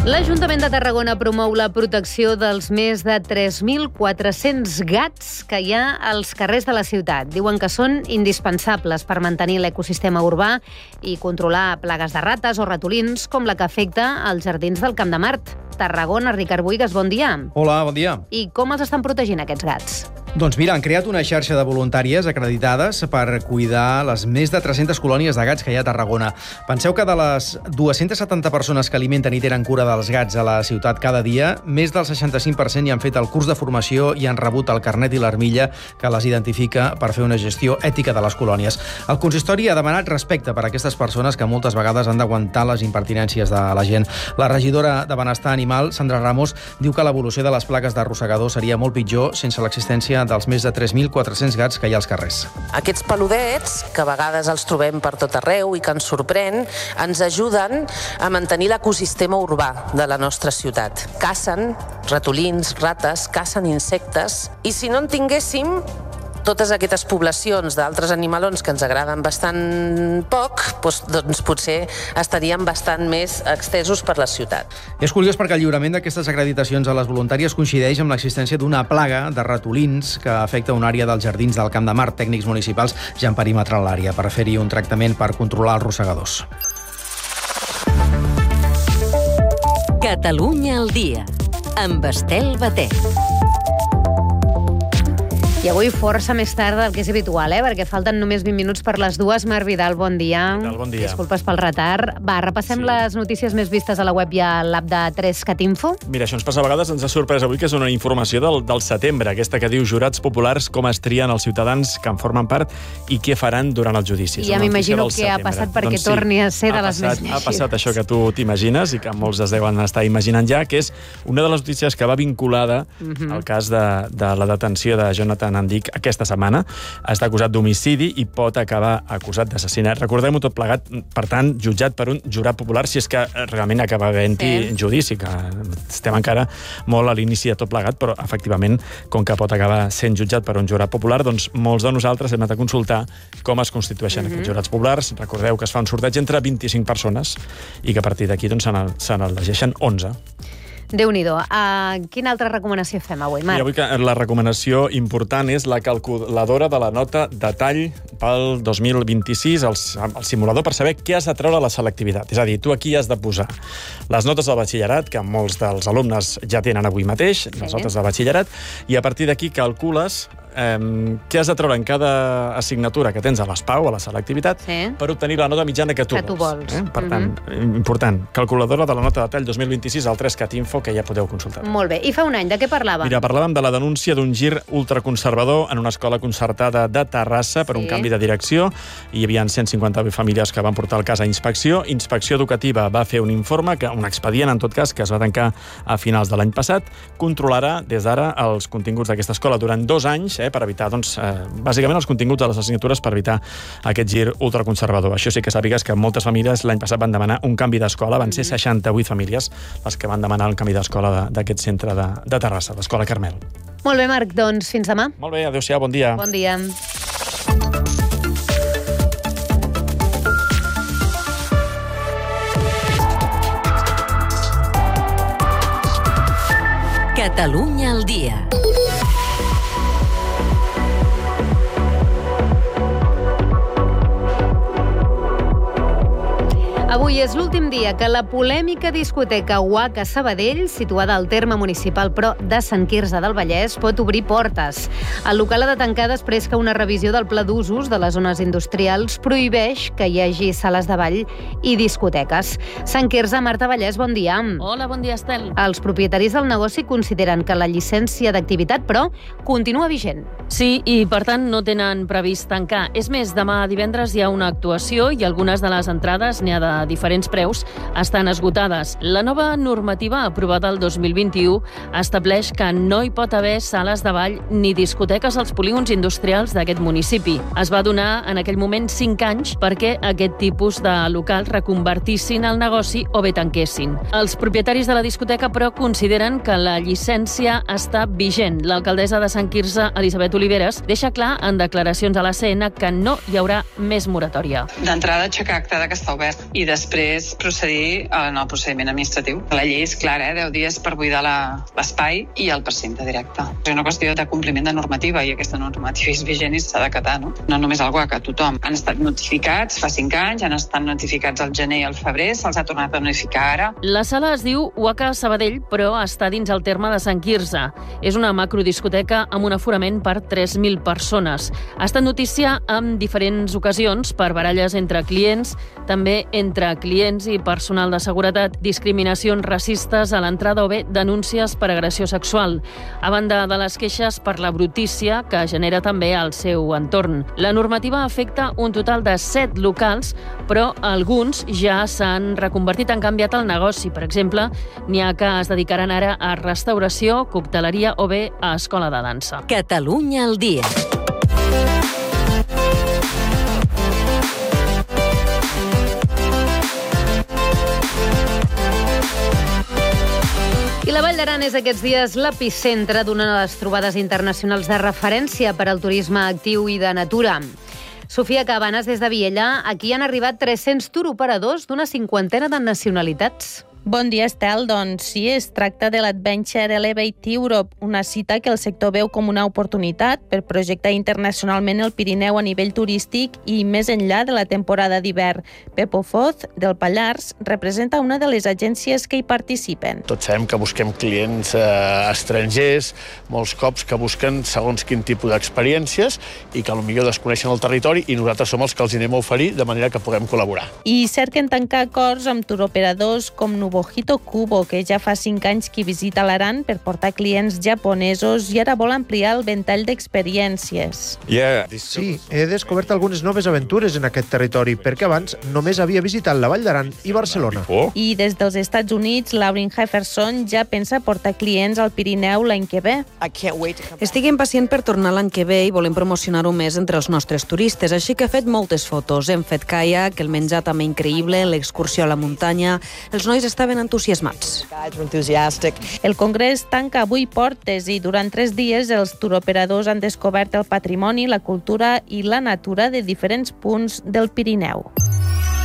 L'Ajuntament de Tarragona promou la protecció dels més de 3.400 gats que hi ha als carrers de la ciutat. Diuen que són indispensables per mantenir l'ecosistema urbà i controlar plagues de rates o ratolins, com la que afecta als jardins del Camp de Mart. Tarragona, Ricard Buigas, bon dia. Hola, bon dia. I com els estan protegint aquests gats? Doncs mira, han creat una xarxa de voluntàries acreditades per cuidar les més de 300 colònies de gats que hi ha a Tarragona. Penseu que de les 270 persones que alimenten i tenen cura dels gats a la ciutat cada dia, més del 65% hi han fet el curs de formació i han rebut el carnet i l'armilla que les identifica per fer una gestió ètica de les colònies. El consistori ha demanat respecte per a aquestes persones que moltes vegades han d'aguantar les impertinències de la gent. La regidora de Benestar Animal, Sandra Ramos, diu que l'evolució de les plagues d'arrossegadors seria molt pitjor sense l'existència dels més de 3.400 gats que hi ha als carrers. Aquests peludets, que a vegades els trobem per tot arreu i que ens sorprèn, ens ajuden a mantenir l'ecosistema urbà de la nostra ciutat. Cacen ratolins, rates, cacen insectes, i si no en tinguéssim, totes aquestes poblacions d'altres animalons que ens agraden bastant poc, doncs potser estaríem bastant més estesos per la ciutat. És curiós perquè el lliurament d'aquestes acreditacions a les voluntàries coincideix amb l'existència d'una plaga de ratolins que afecta una àrea dels jardins del Camp de Mart. Tècnics municipals ja han perimetrat l'àrea per fer-hi un tractament per controlar els rosegadors. Catalunya al dia, amb Estel Batet. I avui força més tard del que és habitual, perquè falten només 20 minuts per les 2. Marc Vidal, bon dia. Què tal? Bon dia. Disculpes pel retard. Va, repassem les notícies més vistes a la web i a l'app de 3catinfo. Mira, això ens passa a vegades, ens ha sorprès avui, que és una informació del setembre, aquesta que diu jurats populars, com es trien els ciutadans que en formen part i què faran durant el judici. I ja m'imagino què ha passat perquè torni a ser de les més llegides. Ha passat això que tu t'imagines i que molts es deuen estar imaginant ja, que és una de les notícies que va vinculada al cas de la detenció de Jonathan Andic aquesta setmana. Està acusat d'homicidi i pot acabar acusat d'assassinat. Recordem-ho tot plegat, per tant, jutjat per un jurat popular, si és que realment acaba havent-hi judici, que estem encara molt a l'inici de tot plegat, però efectivament, com que pot acabar sent jutjat per un jurat popular, doncs molts de nosaltres hem anat a consultar com es constitueixen aquests jurats populars. Recordeu que es fa un sorteig entre 25 persones i que a partir d'aquí doncs, se n'elegeixen 11. Déu-n'hi-do. Quina altra recomanació fem avui, Marc? I avui la recomanació important és la calculadora de la nota de tall pel 2026, el simulador per saber què has de treure a la selectivitat. És a dir, tu aquí has de posar les notes del batxillerat, que molts dels alumnes ja tenen avui mateix, les notes de batxillerat, i a partir d'aquí calcules què has de treure en cada assignatura que tens a l'ESPAU, a la selectivitat, per obtenir la nota mitjana que tu vols. Per tant, important, calculadora de la nota de tall 2026 al 3catinfo, que ja podeu consultar. Molt bé. I fa un any, de què parlàvem? Mira, parlàvem de la denúncia d'un gir ultraconservador en una escola concertada de Terrassa per un canvi de direcció. Hi havia 158 famílies que van portar el cas a inspecció. Inspecció Educativa va fer un informe, un expedient, en tot cas, que es va tancar a finals de l'any passat. Controlarà des d'ara els continguts d'aquesta escola durant 2 anys, per evitar, doncs, bàsicament els continguts de les assignatures per evitar aquest gir ultraconservador. Això sí que sàpigues que moltes famílies l'any passat van demanar un canvi d'escola, van ser 68 famílies les que van demanar el canvi d'escola d'aquest centre de Terrassa, l'Escola Carmel. Molt bé, Marc, doncs fins demà. Molt bé, adéu-siau, bon dia. Bon dia. Catalunya al dia. Avui és l'últim dia que la polèmica discoteca UAC a Sabadell, situada al terme municipal però de Sant Quirze del Vallès, pot obrir portes. El local ha de tancar després que una revisió del pla d'usos de les zones industrials prohibeix que hi hagi sales de ball i discoteques. Sant Quirze, Marta Vallès, bon dia. Hola, bon dia, Estel. Els propietaris del negoci consideren que la llicència d'activitat, però, continua vigent. Sí, i per tant no tenen previst tancar. És més, demà divendres hi ha una actuació i algunes de les entrades, n'hi ha de diferents preus, estan esgotades. La nova normativa aprovada el 2021 estableix que no hi pot haver sales de ball ni discoteques als polígons industrials d'aquest municipi. Es va donar en aquell moment 5 anys perquè aquest tipus de locals reconvertissin el negoci o bé tanquessin. Els propietaris de la discoteca, però, consideren que la llicència està vigent. L'alcaldessa de Sant Quirze, Elisabet Oliveres, deixa clar en declaracions a l'ACN que no hi haurà més moratòria. D'entrada, aixecar acta que està obert i després procedir en el procediment administratiu. La llei és clara, 10 dies per buidar l'espai i el precinte directe. És una qüestió de compliment de normativa i aquesta normativa és vigent i s'ha d'acatar, no? No només el UACA, tothom. Han estat notificats fa 5 anys, han estat notificats al gener i al febrer, se'ls ha tornat a notificar ara. La sala es diu UACA Sabadell, però està dins el terme de Sant Quirze. És una macrodiscoteca amb un aforament per 3.000 persones. Ha estat notícia en diferents ocasions per baralles entre clients, també entre clients i personal de seguretat, discriminacions racistes a l'entrada o bé denúncies per agressió sexual, a banda de les queixes per la brutícia que genera també al seu entorn. La normativa afecta un total de 7 locals, però alguns ja s'han reconvertit, han canviat el negoci. Per exemple, n'hi ha que es dedicaran ara a restauració, cocteleria o bé a escola de dansa. Catalunya al dia. I la Vall d'Aran és aquests dies l'epicentre d'una de les trobades internacionals de referència per al turisme actiu i de natura. Sofia Cabanes, des de Viella, aquí han arribat 300 turoperadors d'una 50ena de nacionalitats. Bon dia, Estel. Doncs sí, es tracta de l'Adventure Elevate Europe, una cita que el sector veu com una oportunitat per projectar internacionalment el Pirineu a nivell turístic i més enllà de la temporada d'hivern. Pepo Foz, del Pallars, representa una de les agències que hi participen. Tots sabem que busquem clients estrangers, molts cops que busquen segons quin tipus d'experiències i que potser desconeixen el territori i nosaltres som els que els anem a oferir de manera que puguem col·laborar. I cerquen tancar acords amb turoperadors com Nubojito Kubo, que ja fa 5 anys que visita l'Aran per portar clients japonesos i ara vol ampliar el ventall d'experiències. Sí, he descobert algunes noves aventures en aquest territori, perquè abans només havia visitat la Vall d'Aran i Barcelona. I des dels Estats Units, Lauren Hefferson ja pensa portar clients al Pirineu l'any que ve. Estic impacient per tornar l'any que ve i volem promocionar-ho més entre els nostres turistes, així que he fet moltes fotos. Hem fet caiac, el menjar també increïble, l'excursió a la muntanya. Els nois estaven entusiasmats. El congrés tanca avui portes i durant 3 dies els turoperadors han descobert el patrimoni, la cultura i la natura de diferents punts del Pirineu.